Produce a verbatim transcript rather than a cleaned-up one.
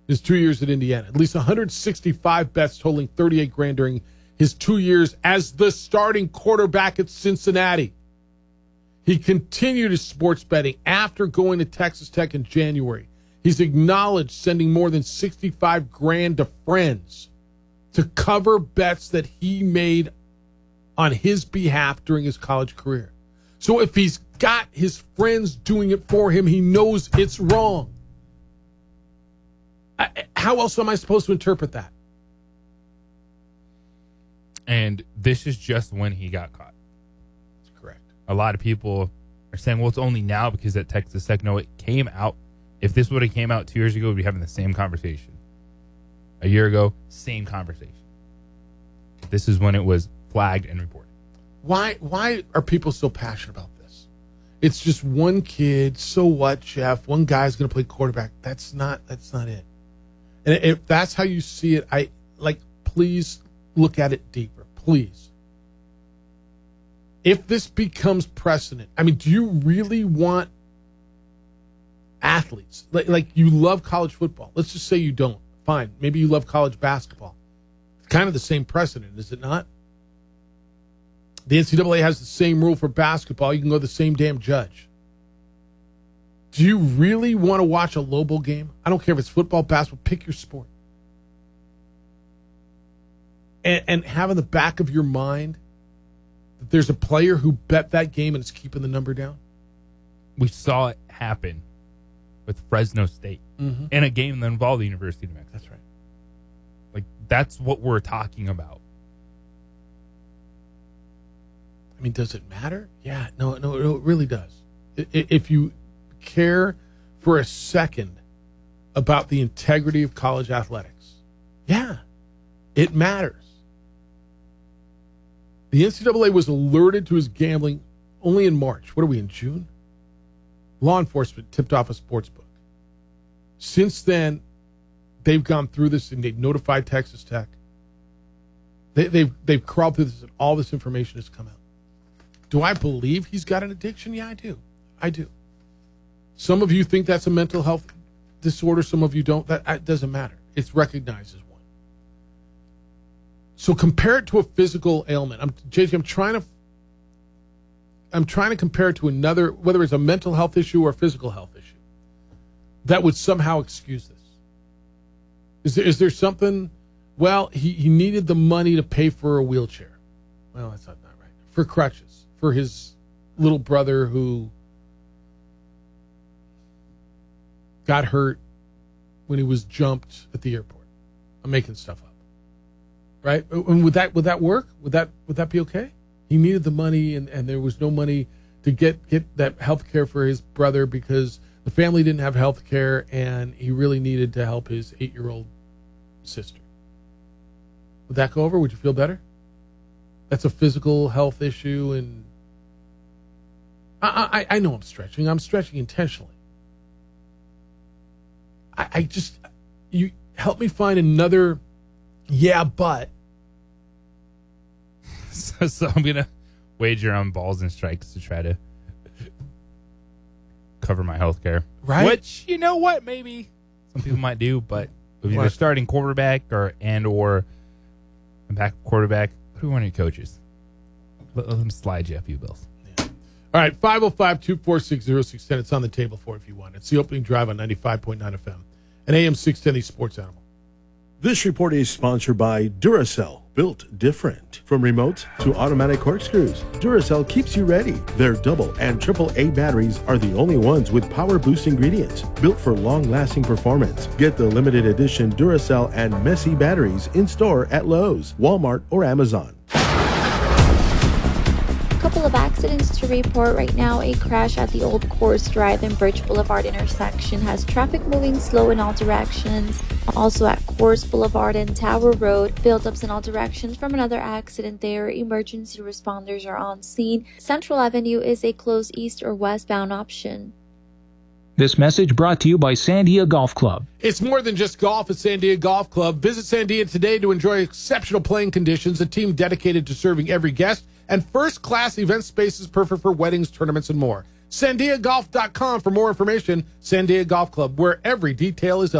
his two years at Indiana. At least one hundred sixty-five bets totaling thirty-eight grand during his two years as the starting quarterback at Cincinnati. He continued his sports betting after going to Texas Tech in January. He's acknowledged sending more than sixty-five grand to friends to cover bets that he made on his behalf during his college career. So if he's got his friends doing it for him, he knows it's wrong. I, how else am I supposed to interpret that? And this is just when he got caught. That's correct. A lot of people are saying, well, it's only now because at Texas Tech. No, it came out. If this would have came out two years ago, we'd be having the same conversation. A year ago, same conversation. This is when it was flagged and reported. Why Why are people so passionate about this? It's just one kid. So what, Jeff? One guy's going to play quarterback. That's not. That's not it. And if that's how you see it, I like. Please look at it deeper. Please. If this becomes precedent, I mean, do you really want athletes like like you love college football? Let's just say you don't. Fine. Maybe you love college basketball. It's kind of the same precedent, is it not? The N C double A has the same rule for basketball. You can go to the same damn judge. Do you really want to watch a Lobo game? I don't care if it's football, basketball. Pick your sport. And, and have in the back of your mind that there's a player who bet that game and is keeping the number down. We saw it happen with Fresno State mm-hmm. in a game that involved the University of New Mexico. That's right. Like, that's what we're talking about. I mean, does it matter? Yeah, no, no, no, it really does. If you care for a second about the integrity of college athletics, yeah, it matters. The N C double A was alerted to his gambling only in March. What are we, in June? Law enforcement tipped off a sports book. Since then, they've gone through this and they've notified Texas Tech. They, they've, they've crawled through this and all this information has come out. Do I believe he's got an addiction? Yeah, I do. I do. Some of you think that's a mental health disorder. Some of you don't. That, that doesn't matter. It's recognized as one. So compare it to a physical ailment. I'm, J J, I'm trying to, I'm trying to compare it to another, whether it's a mental health issue or a physical health issue, that would somehow excuse this. Is there, is there something? Well, he, he needed the money to pay for a wheelchair. Well, that's not, not right. For crutches. For his little brother who got hurt when he was jumped at the airport. I'm making stuff up. Right? And would that would that work? Would that would that be okay? He needed the money and, and there was no money to get, get that health care for his brother because the family didn't have health care and he really needed to help his eight-year-old sister. Would that go over? Would you feel better? That's a physical health issue, and I, I, I know I'm stretching. I'm stretching intentionally. I, I just, you help me find another, yeah, but. So, so I'm going to wager on balls and strikes to try to cover my health care. Right. Which, you know what, maybe some people might do, but if you're starting quarterback or and or a backup quarterback, who are one of your coaches? Let, let them slide you a few bills. Yeah. All right, five oh five, two four six, oh six one oh. It's on the table for if you want. It's the opening drive on ninety-five point nine F M. An A M six ten Sports Animal. This report is sponsored by Duracell, built different. From remotes to automatic corkscrews, Duracell keeps you ready. Their double and triple A batteries are the only ones with power boost ingredients, built for long-lasting performance. Get the limited edition Duracell and Messi batteries in store at Lowe's, Walmart, or Amazon. Couple of accidents to report right now. A crash at the Old Course Drive and Birch Boulevard intersection has traffic moving slow in all directions. Also at Course Boulevard and Tower Road, buildups in all directions from another accident there. Emergency responders are on scene. Central Avenue is a closed east or westbound option. This message brought to you by Sandia Golf Club. It's more than just golf at Sandia Golf Club. Visit Sandia today to enjoy exceptional playing conditions, a team dedicated to serving every guest, and first-class event spaces perfect for weddings, tournaments, and more. Sandia Golf dot com for more information. Sandia Golf Club, where every detail is